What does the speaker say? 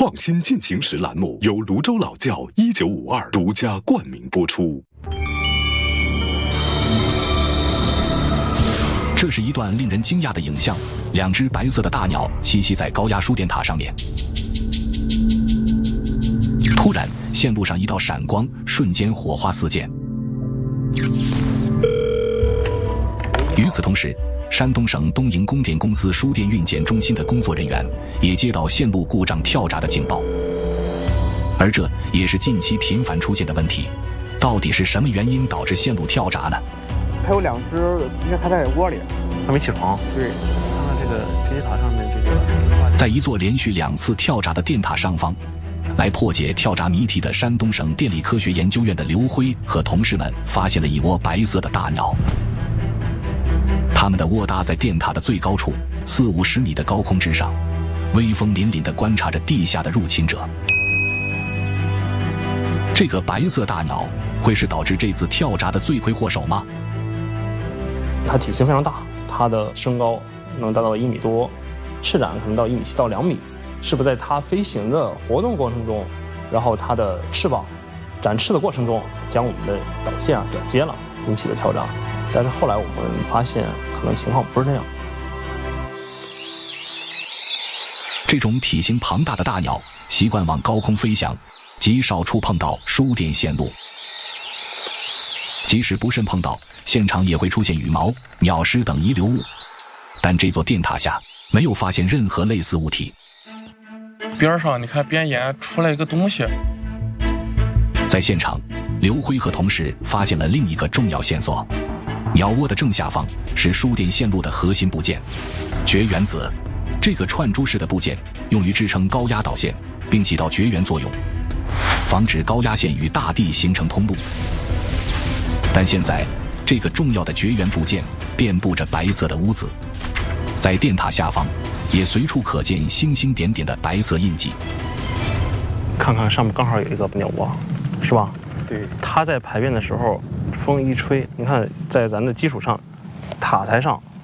创新进行时栏目由泸州老窖1952独家冠名播出。 这是一段令人惊讶的影像，两只白色的大鸟栖息在高压输电塔上面。突然，线路上一道闪光，瞬间火花四溅。与此同时，山东省东营供电公司输电运检中心的工作人员也接到线路故障跳闸的警报，而这也是近期频繁出现的问题。到底是什么原因导致线路跳闸呢？ 还有两只应该还在窝里，还没起床。对，看看这个电塔上面这个， 在一座连续2次跳闸的电塔上方，来破解跳闸谜题的山东省电力科学研究院的刘辉和同事们发现了一窝白色的大鸟。它们的窝搭在电塔的最高处，40-50米的高空之上，威风凛凛地观察着地下的入侵者。这个白色大鸟会是导致这次跳闸的罪魁祸首吗？ 它体型非常大，它的身高能达到1米多，翅展可能到1.7米到2米。是不是在它飞行的活动过程中，然后它的翅膀展翅的过程中，将我们的导线短接了，引起的跳闸？但是后来我们发现，可能情况不是这样。 这种体型庞大的大鸟习惯往高空飞翔，极少触碰到输电线路。即使不慎碰到，现场也会出现羽毛、鸟尸等遗留物。但这座电塔下没有发现任何类似物体。 边上你看边沿出来一个东西。 在现场，刘辉和同事发现了另一个重要线索。鸟窝的正下方是输电线路的核心部件——绝缘子。这个串珠式的部件用于支撑高压导线，并起到绝缘作用，防止高压线与大地形成通路。但现在，这个重要的绝缘部件遍布着白色的污渍，在电塔下方也随处可见星星点点的白色印记。 看看上面刚好有一个鸟窝，是吧？对，它在排便的时候，风一吹，你看在咱的基础上，塔台上